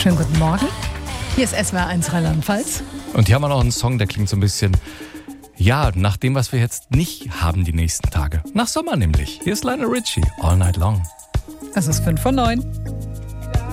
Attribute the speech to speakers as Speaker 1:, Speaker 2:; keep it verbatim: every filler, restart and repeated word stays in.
Speaker 1: Schönen guten Morgen. Hier ist S W R eins Rheinland-Pfalz.
Speaker 2: Und hier haben wir noch einen Song, der klingt so ein bisschen, ja, nach dem, was wir jetzt nicht haben die nächsten Tage. Nach Sommer nämlich. Hier ist Lionel Richie, All Night Long.
Speaker 1: Es ist fünf vor neun.